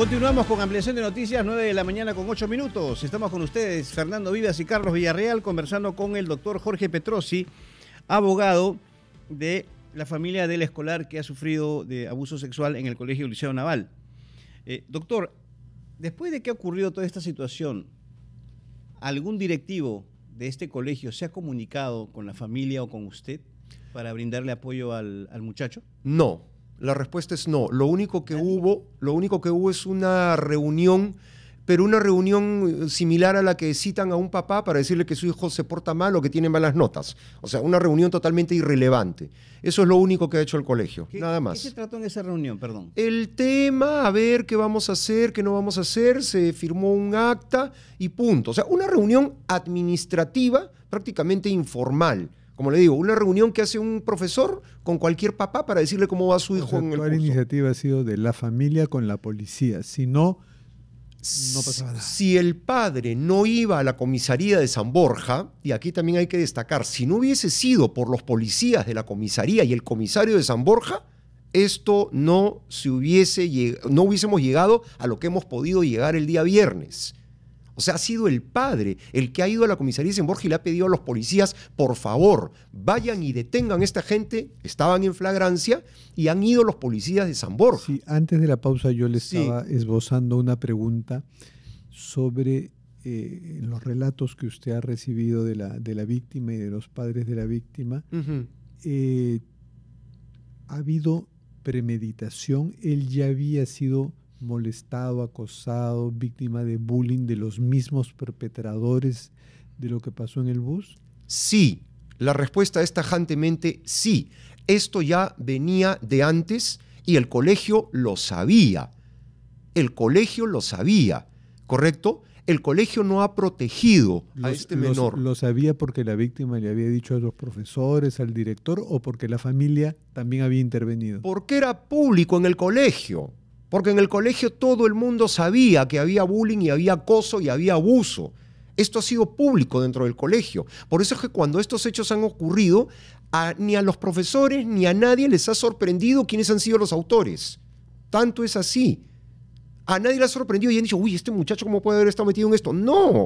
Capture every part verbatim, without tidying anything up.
Continuamos con ampliación de noticias, nueve de la mañana con ocho minutos. Estamos con ustedes, Fernando Vivas y Carlos Villarreal, conversando con el doctor Jorge Petrosi, abogado de la familia del escolar que ha sufrido de abuso sexual en el Colegio Liceo Naval. Eh, doctor, después de que ha ocurrido toda esta situación, ¿algún directivo de este colegio se ha comunicado con la familia o con usted para brindarle apoyo al, al muchacho? No. La respuesta es no. Lo único que hubo, lo único que hubo es una reunión, pero una reunión similar a la que citan a un papá para decirle que su hijo se porta mal o que tiene malas notas. O sea, una reunión totalmente irrelevante. Eso es lo único que ha hecho el colegio, nada más. ¿Qué se trató en esa reunión, perdón? El tema, a ver qué vamos a hacer, qué no vamos a hacer, se firmó un acta y punto. O sea, una reunión administrativa prácticamente informal. Como le digo, una reunión que hace un profesor con cualquier papá para decirle cómo va su hijo, o sea, en el curso. La iniciativa ha sido de la familia con la policía. Si no, no pasaba nada. Si el padre no iba a la comisaría de San Borja, y aquí también hay que destacar, si no hubiese sido por los policías de la comisaría y el comisario de San Borja, esto no, se hubiese, no hubiésemos llegado a lo que hemos podido llegar el día viernes. O sea, ha sido el padre el que ha ido a la comisaría de San Borja y le ha pedido a los policías, por favor, vayan y detengan a esta gente. Estaban en flagrancia y han ido los policías de San Borja. Sí, antes de la pausa yo le Sí. estaba esbozando una pregunta sobre eh, los relatos que usted ha recibido de la, de la víctima y de los padres de la víctima. Uh-huh. eh, ¿Ha habido premeditación? ¿Él ya había sido molestado, acosado, víctima de bullying de los mismos perpetradores de lo que pasó en el bus? Sí, la respuesta es tajantemente sí. Esto ya venía de antes y el colegio lo sabía. El colegio lo sabía, ¿correcto? El colegio no ha protegido a Los- este los- menor. ¿Lo sabía porque la víctima le había dicho a los profesores, al director, o porque la familia también había intervenido? Porque era público en el colegio. Porque en el colegio todo el mundo sabía que había bullying y había acoso y había abuso. Esto ha sido público dentro del colegio. Por eso es que cuando estos hechos han ocurrido, a, ni a los profesores ni a nadie les ha sorprendido quiénes han sido los autores. Tanto es así. A nadie le ha sorprendido y han dicho, uy, este muchacho cómo puede haber estado metido en esto. No,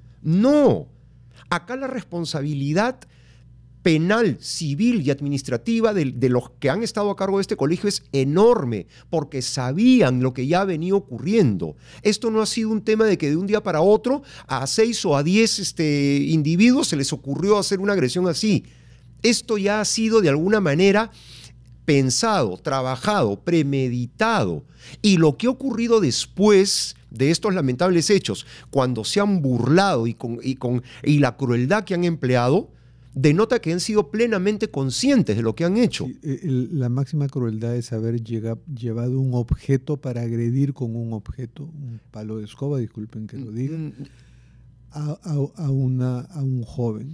no. Acá la responsabilidad penal, civil y administrativa de, de los que han estado a cargo de este colegio es enorme, porque sabían lo que ya venía ocurriendo. Esto no ha sido un tema de que de un día para otro a seis o a diez este, individuos se les ocurrió hacer una agresión así. Esto ya ha sido de alguna manera pensado, trabajado, premeditado. Y lo que ha ocurrido después de estos lamentables hechos, cuando se han burlado y, con, y, con, y la crueldad que han empleado, denota que han sido plenamente conscientes de lo que han hecho. Sí, el- la máxima crueldad es haber llega- llevado un objeto para agredir con un objeto, un palo de escoba, disculpen que lo diga, Mm, a, a- a una, a un joven.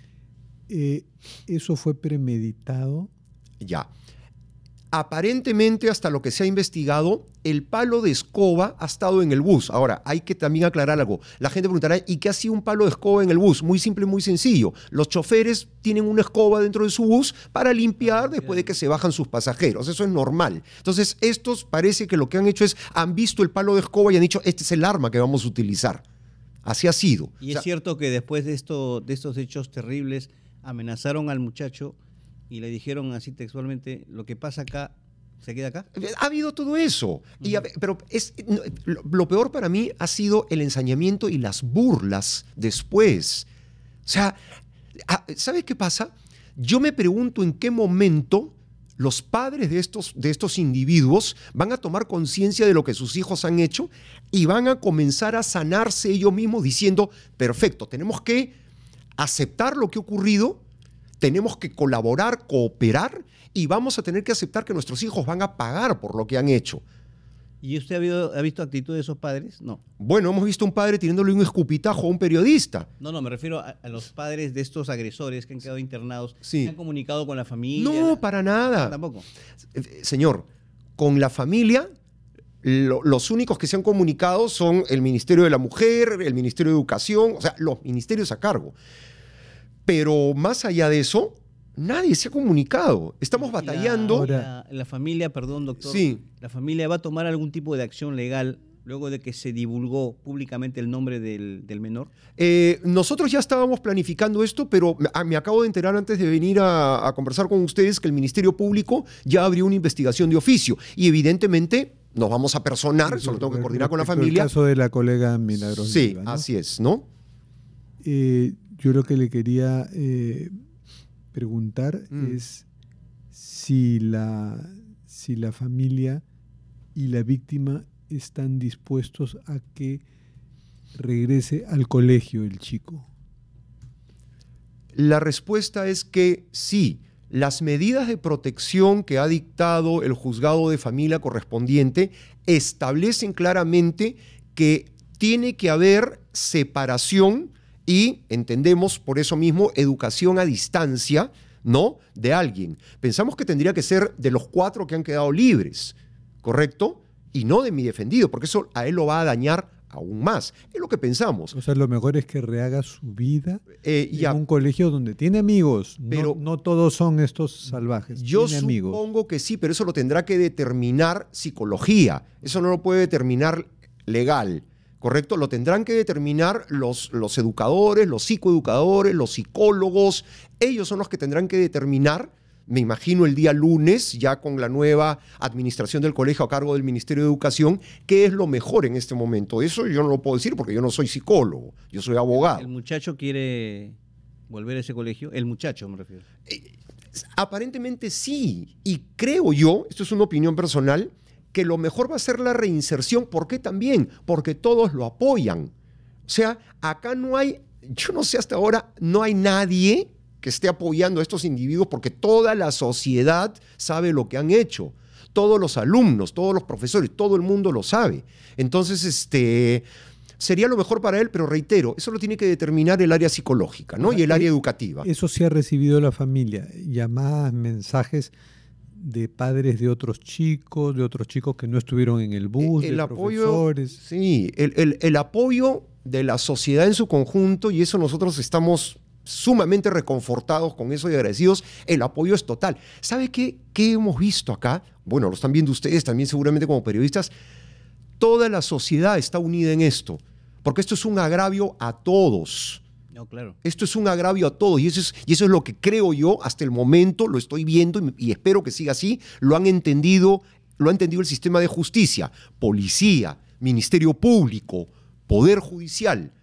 Eh, ¿Eso fue premeditado? Ya. Aparentemente, hasta lo que se ha investigado, el palo de escoba ha estado en el bus. Ahora, hay que también aclarar algo. La gente preguntará, ¿y qué hacía un palo de escoba en el bus? Muy simple, muy sencillo. Los choferes tienen una escoba dentro de su bus para limpiar después de que se bajan sus pasajeros. Eso es normal. Entonces, estos parece que lo que han hecho es, han visto el palo de escoba y han dicho, este es el arma que vamos a utilizar. Así ha sido. Y O sea, es cierto que después de, esto, de estos hechos terribles amenazaron al muchacho y le dijeron así textualmente, lo que pasa acá, ¿se queda acá? Ha habido todo eso. Y a- pero es, no, lo, lo peor para mí ha sido el ensañamiento y las burlas después. O sea, a- ¿sabes qué pasa? Yo me pregunto en qué momento los padres de estos, de estos individuos van a tomar conciencia de lo que sus hijos han hecho y van a comenzar a sanarse ellos mismos diciendo, perfecto, tenemos que aceptar lo que ha ocurrido, tenemos que colaborar, cooperar y vamos a tener que aceptar que nuestros hijos van a pagar por lo que han hecho. ¿Y usted ha, habido- ha visto actitud de esos padres? No. Bueno, hemos visto a un padre tirándole un escupitajo a un periodista. No, no, me refiero a, a los padres de estos agresores que han quedado internados. Sí. ¿Se han comunicado con la familia? No, para nada. Tampoco. Eh, Señor, con la familia, lo- los únicos que se han comunicado son el Ministerio de la Mujer, el Ministerio de Educación, o sea, los ministerios a cargo. Pero más allá de eso, Nadie se ha comunicado. Estamos Y la- batallando. La, la familia, perdón, doctor. Sí. ¿La familia va a tomar algún tipo de acción legal luego de que se divulgó públicamente el nombre del, del menor? Eh, nosotros ya estábamos planificando esto, pero me, me acabo de enterar antes de venir a, a conversar con ustedes que el Ministerio Público ya abrió una investigación de oficio. Y evidentemente nos vamos a personar, Sí, solo tengo que respecto coordinar con la al familia. caso de la colega Milagros Sí, Leiva, ¿no? así es, ¿no? Eh, yo lo que le quería eh, preguntar Mm. es si la, si la familia y la víctima están dispuestos a que regrese al colegio el chico. La respuesta es que sí. Las medidas de protección que ha dictado el juzgado de familia correspondiente establecen claramente que tiene que haber separación y, entendemos por eso mismo, educación a distancia, ¿no?, de alguien. Pensamos que tendría que ser de los cuatro que han quedado libres, ¿correcto? Y no de mi defendido, porque eso a él lo va a dañar aún más. Es lo que pensamos. O sea, lo mejor es que rehaga su vida Eh, ya, en un colegio donde tiene amigos. Pero- no, no todos son estos salvajes. yo tiene amigos. supongo que sí, pero eso lo tendrá que determinar psicología. Eso no lo puede determinar legal, ¿correcto? Lo tendrán que determinar los, los educadores, los psicoeducadores, los psicólogos. Ellos son los que tendrán que determinar, me imagino el día lunes, ya con la nueva administración del colegio a cargo del Ministerio de Educación, qué es lo mejor en este momento. Eso yo no lo puedo decir porque yo no soy psicólogo, yo soy abogado. ¿El muchacho quiere volver a ese colegio? El muchacho, me refiero. Aparentemente sí, y creo yo, esto es una opinión personal, que lo mejor va a ser la reinserción. ¿Por qué también? Porque todos lo apoyan. O sea, acá no hay, yo no sé hasta ahora, no hay nadie que esté apoyando a estos individuos porque toda la sociedad sabe lo que han hecho. Todos los alumnos, todos los profesores, todo el mundo lo sabe. Entonces, este, sería lo mejor para él, pero reitero, eso lo tiene que determinar el área psicológica, ¿no? Y el área educativa. Eso sí ha recibido la familia. Llamadas, mensajes de padres de otros chicos, de otros chicos que no estuvieron en el bus, el de apoyo, profesores. sí, el, el- el apoyo de la sociedad en su conjunto, y eso nosotros estamos sumamente reconfortados con eso y agradecidos, el apoyo es total. ¿Sabe qué, qué hemos visto acá? Bueno, lo están viendo ustedes también seguramente como periodistas. Toda la sociedad está unida en esto, porque esto es un agravio a todos. No, claro. Esto es un agravio a todos y eso es, y eso es lo que creo yo hasta el momento, lo estoy viendo y, y espero que siga así, lo han entendido, lo ha entendido el sistema de justicia, policía, Ministerio Público, Poder Judicial.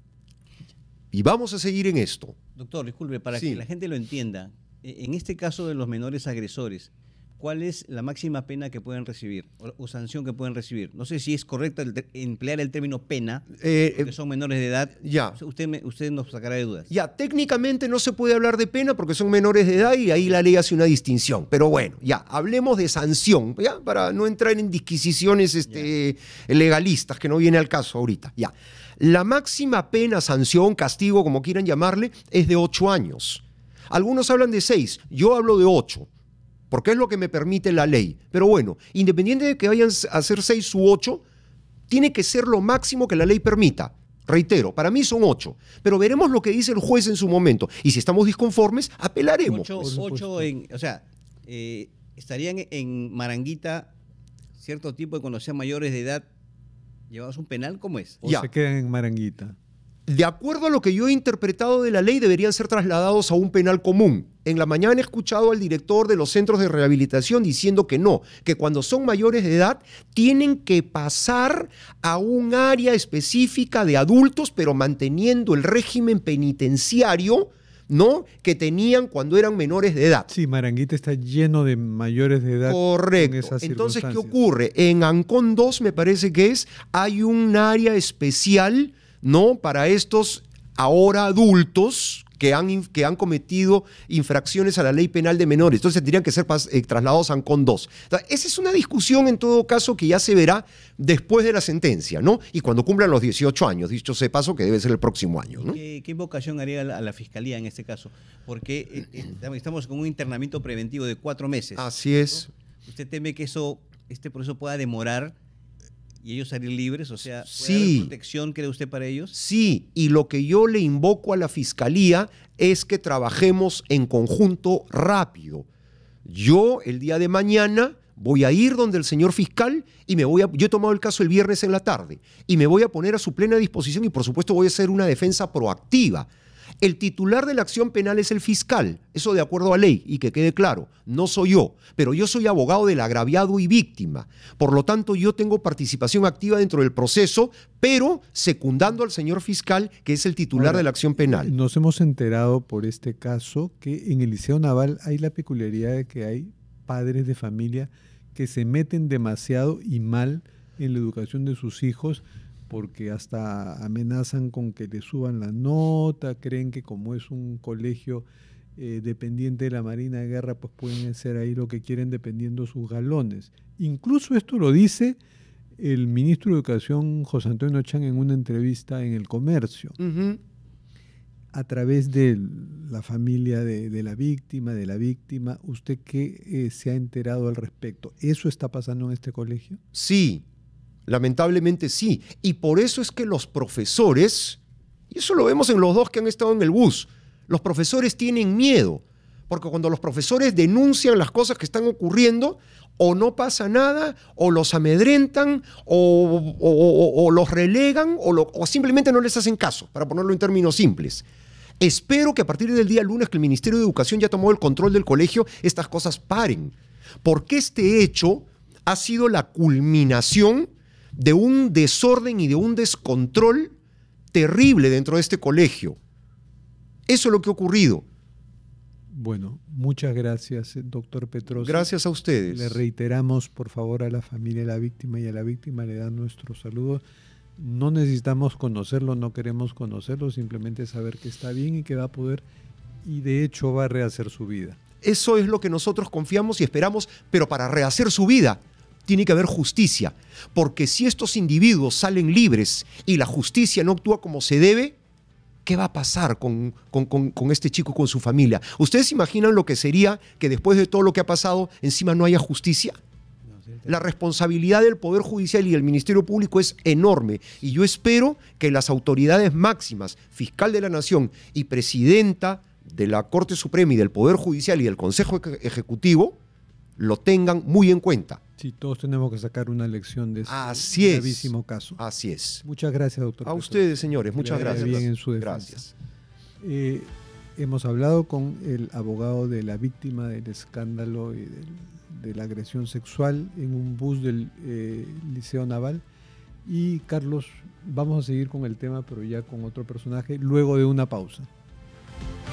Y vamos a seguir en esto. Doctor, disculpe, para Sí. que la gente lo entienda, eh, en este caso de los menores agresores, ¿cuál es la máxima pena que pueden recibir o, o sanción que pueden recibir? No sé si es correcto el te- emplear el término pena, Eh, porque son menores de edad. ya. Usted, me- usted nos sacará de dudas. Ya, técnicamente no se puede hablar de pena porque son menores de edad y ahí la ley hace una distinción. Pero bueno, ya, hablemos de sanción, ya, para no entrar en disquisiciones este, legalistas, que no viene al caso ahorita. Ya. La máxima pena, sanción, castigo, como quieran llamarle, es de ocho años. Algunos hablan de seis, yo hablo de ocho, porque es lo que me permite la ley. Pero bueno, independiente de que vayan a ser seis u ocho, tiene que ser lo máximo que la ley permita. Reitero, para mí son ocho, pero veremos lo que dice el juez en su momento. Y si estamos disconformes, apelaremos. Ocho, pues. ocho en, o sea, eh, estarían en Maranguita cierto tipo de cuando sean mayores de edad llevados un penal, ¿cómo es? O Ya. se quedan en Maranguita. De acuerdo a lo que yo he interpretado de la ley, deberían ser trasladados a un penal común. En la mañana he escuchado al director de los centros de rehabilitación diciendo que no, que cuando son mayores de edad tienen que pasar a un área específica de adultos, pero manteniendo el régimen penitenciario, ¿no?, que tenían cuando eran menores de edad. Sí, Maranguita está lleno de mayores de edad. Correcto. en esas Entonces, ¿qué circunstancias. ocurre? En Ancón dos, me parece que es, hay un área especial, ¿no?, para estos ahora adultos que han, in- que han cometido infracciones a la ley penal de menores. Entonces tendrían que ser pas- eh, trasladados a Ancón dos. Entonces, esa es una discusión en todo caso que ya se verá después de la sentencia, ¿no? Y cuando cumplan los dieciocho años, dicho sea de paso, que debe ser el próximo año, ¿no? ¿Qué, qué invocación haría la, a la fiscalía en este caso? Porque eh, eh, estamos con un internamiento preventivo de cuatro meses. Así es. ¿Usted teme que eso, este proceso pueda demorar y ellos salir libres, o sea, ¿puede Sí. haber protección, cree usted, para ellos? Sí, y lo que yo le invoco a la Fiscalía es que trabajemos en conjunto rápido. Yo, el día de mañana, voy a ir donde el señor fiscal y me voy a... Yo he tomado el caso el viernes en la tarde y me voy a poner a su plena disposición y, por supuesto, voy a hacer una defensa proactiva. El titular de la acción penal es el fiscal, eso de acuerdo a ley, y que quede claro, no soy yo, pero yo soy abogado del agraviado y víctima. Por lo tanto, yo tengo participación activa dentro del proceso, pero secundando al señor fiscal, que es el titular Ahora, de la acción penal. Nos hemos enterado por este caso que en el Liceo Naval hay la peculiaridad de que hay padres de familia que se meten demasiado y mal en la educación de sus hijos, porque hasta amenazan con que le suban la nota, creen que como es un colegio eh, dependiente de la Marina de Guerra, pues pueden hacer ahí lo que quieren dependiendo sus galones. Incluso esto lo dice el ministro de Educación, José Antonio Chan, en una entrevista en El Comercio. Uh-huh. A través de la familia de, de la víctima, de la víctima, ¿usted qué eh, se ha enterado al respecto? ¿Eso está pasando en este colegio? Sí, lamentablemente sí. Y por eso es que los profesores, y eso lo vemos en los dos que han estado en el bus, los profesores tienen miedo, porque cuando los profesores denuncian las cosas que están ocurriendo, o no pasa nada, o los amedrentan, o, o, o, o los relegan, o, lo, o simplemente no les hacen caso, para ponerlo en términos simples. Espero que a partir del día lunes que el Ministerio de Educación ya tomó el control del colegio, estas cosas paren, porque este hecho ha sido la culminación de un desorden y de un descontrol terrible dentro de este colegio. Eso es lo que ha ocurrido. Bueno, muchas gracias, doctor Petrossi. Gracias a ustedes. Le reiteramos, por favor, a la familia de la víctima y a la víctima le dan nuestro saludo. No necesitamos conocerlo, no queremos conocerlo, simplemente saber que está bien y que va a poder, y de hecho va a rehacer su vida. Eso es lo que nosotros confiamos y esperamos, pero para rehacer su vida tiene que haber justicia, porque si estos individuos salen libres y la justicia no actúa como se debe, ¿qué va a pasar con, con, con, con este chico y con su familia? ¿Ustedes se imaginan lo que sería que después de todo lo que ha pasado, encima no haya justicia? La responsabilidad del Poder Judicial y del Ministerio Público es enorme y yo espero que las autoridades máximas, fiscal de la Nación y presidenta de la Corte Suprema y del Poder Judicial y del Consejo Ejecutivo lo tengan muy en cuenta. Sí, todos tenemos que sacar una lección de este Así es. gravísimo caso. Así es. Muchas gracias, doctor. A Petrossi. ustedes, señores, Que muchas le vaya gracias. bien en su defensa. Gracias. Eh, hemos hablado con el abogado de la víctima del escándalo y del, de la agresión sexual en un bus del eh, Liceo Naval. Y Carlos, vamos a seguir con el tema, pero ya con otro personaje, luego de una pausa.